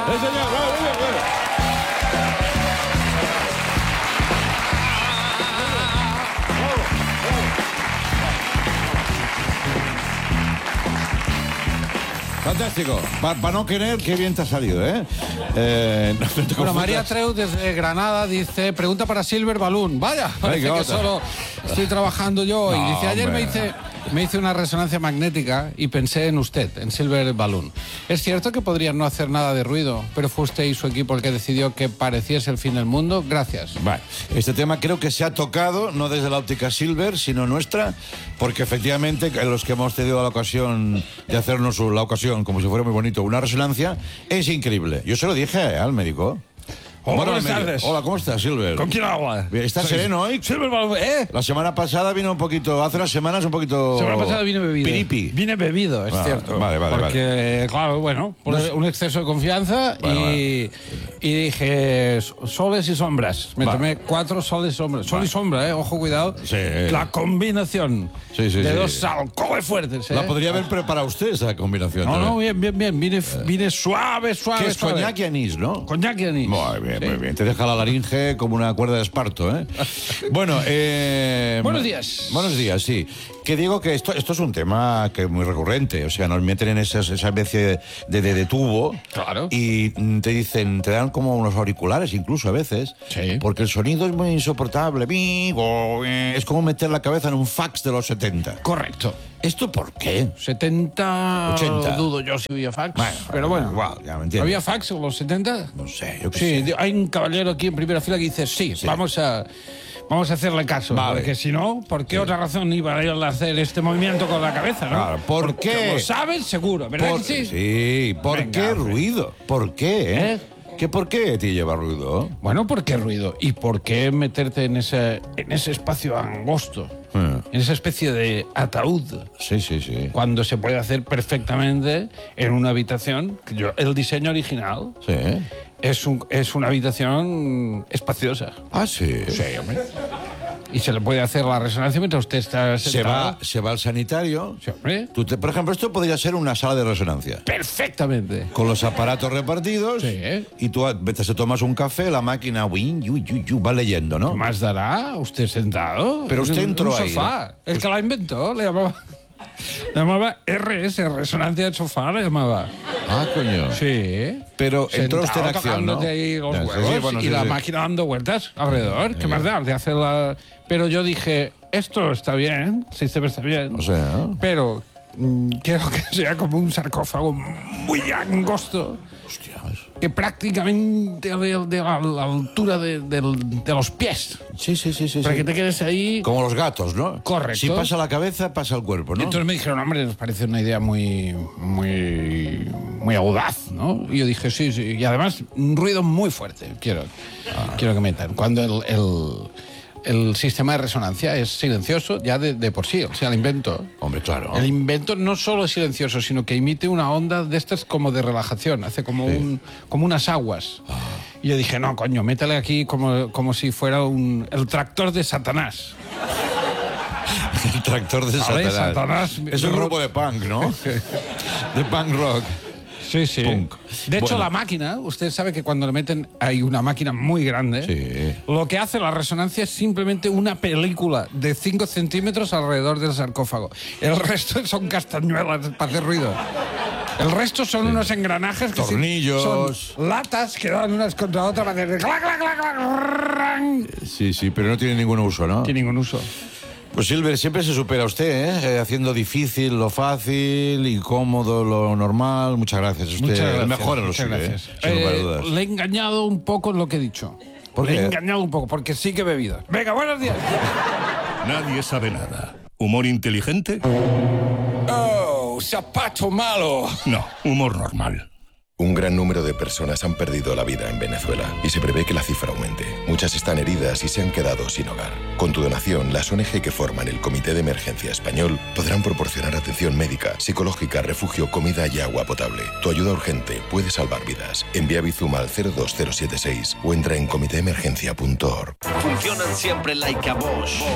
Sí, señor. Muy bien, muy bien. Fantástico. Para no querer, qué bien te ha salido, ¿eh? No te Bueno, María confundas. Treu desde Granada dice, pregunta para Silver Balloon. Vaya, parece qué que otra. solo estoy trabajando yo. No, Y dice, ayer hombre. me hice una resonancia magnética y pensé en usted, en Silver Balloon. Es cierto que podría no hacer nada de ruido, pero fue usted y su equipo el que decidió que pareciese el fin del mundo. Gracias. Vale, este tema creo que se ha tocado, no desde la óptica Silver, sino nuestra, porque efectivamente los que hemos tenido la ocasión de hacernos la ocasión, como si fuera muy bonito, una resonancia, es increíble. Yo se lo dije al médico. Hola, Bueno, buenas al médico. tardes. Hola, ¿cómo estás, Silver? ¿Con quién habla? Bien, ¿estás sereno hoy? Silver Balloon, ¿eh? La semana pasada vino un poquito, hace unas semanas un poquito... La semana pasada vine bebido. Piripi. Vine bebido, es Ah, cierto. vale, porque, claro, bueno, por un exceso de confianza Bueno, y dije soles y sombras. Me Vale. tomé 4 soles y sombras. Sol y sombra, ojo, cuidado. Sí. La combinación Sí, sí, de sí. dos alcoholes fuertes. La podría haber preparado usted, esa combinación. No, también. no, bien. Vine suave. Que es suave. coñac y anís, ¿no? Coñac y anís. Muy bien, Sí. muy bien. Te deja la laringe como una cuerda de esparto, ¿eh? Bueno, Buenos días. Buenos días, sí. Que digo que esto es un tema que es muy recurrente. O sea, nos meten en esa especie de tubo. Claro. Y te dicen, te dan como unos auriculares incluso a veces. Sí. Porque el sonido es muy insoportable. Es como meter la cabeza en un fax de los 70. Correcto. ¿Esto por qué? 70, 80. dudo yo si había fax. Bueno, pero bueno. igual, ya me entiendes. ¿Había fax en los 70? No sé, yo qué Sí, sé. hay un caballero aquí en primera fila que dice, sí. Vamos a hacerle caso. Vale. Porque si no, ¿por qué otra razón iba él a hacer este movimiento con la cabeza, no? Claro, ¿por Porque qué? Lo sabes seguro, ¿verdad Por, que sí? sí, ¿por Venga, qué hombre. ruido? ¿Por qué, ¿Eh? ¿Por qué te lleva ruido? Bueno, ¿por qué ruido? ¿Y por qué meterte en ese espacio angosto? En esa especie de ataúd. Sí, sí, sí. Cuando se puede hacer perfectamente en una habitación. El diseño original Sí. es una habitación espaciosa. Ah, sí. Sí, hombre. Y se le puede hacer la resonancia mientras usted está sentado. Se va al sanitario. Sí, hombre. Por ejemplo, esto podría ser una sala de resonancia. Perfectamente. Con los aparatos repartidos. Sí. Y tú te tomas un café, la máquina va leyendo, ¿no? ¿Qué más dará usted sentado? Pero usted En entró un ahí, sofá. ¿no? El que la inventó le llamaba RS, resonancia de sofá, le llamaba. Ah, coño. Sí. Pero entró Sentado, usted en acción, ¿no? tocándote ahí los Ya, sí, huevos sí, bueno, y sí, la sí. máquina dando vueltas alrededor. ¿Qué más da? De hacerla... Pero yo dije, esto está bien, el sistema está bien. O sea, Pero quiero que sea como un sarcófago muy angosto, hostias. que prácticamente de la altura de los pies. Sí, sí, sí, sí. Para sí. que te quedes ahí. Como los gatos, ¿no? Correcto. Si pasa la cabeza, pasa el cuerpo, Y ¿no? entonces me dijeron, hombre, nos parece una idea muy audaz, ¿no? Y yo dije, sí. Y además, un ruido muy fuerte quiero que metan. Cuando el sistema de resonancia es silencioso ya de por sí, o sea, el invento. Hombre, claro. El invento no solo es silencioso, sino que emite una onda de estas como de relajación, hace como, como unas aguas. Y yo dije, no, coño, métele aquí como si fuera el tractor de Satanás. El tractor de Vale, Satanás. Satanás. Es un grupo de punk, ¿no? De punk rock. Sí, sí. Punk. De hecho, Bueno. la máquina, usted sabe que cuando le meten, hay una máquina muy grande. Sí. Lo que hace la resonancia es simplemente una película de 5 centímetros alrededor del sarcófago. El resto son castañuelas para hacer ruido. El resto son unos engranajes que Tornillos. son latas que dan unas contra otras para hacer clac, clac, clac, clac, ran. Sí, sí, pero no tiene ningún uso, ¿no? No tiene ningún uso. Pues Silver, siempre se supera usted, ¿eh? Haciendo difícil lo fácil, incómodo lo normal. Muchas gracias. Usted Muchas gracias. el mejor en lo muchas suyo, gracias. ¿eh? Sin lugar a dudas. Le he engañado un poco en lo que he dicho. ¿Por Le qué? he engañado un poco, porque sí que he bebido. Venga, buenos días. Nadie sabe nada. ¿Humor inteligente? Oh, zapato malo. No, humor normal. Un gran número de personas han perdido la vida en Venezuela y se prevé que la cifra aumente. Muchas están heridas y se han quedado sin hogar. Con tu donación, las ONG que forman el Comité de Emergencia Español podrán proporcionar atención médica, psicológica, refugio, comida y agua potable. Tu ayuda urgente puede salvar vidas. Envía Bizum al 02076 o entra en comitéemergencia.org. Funcionan siempre like a Bosch.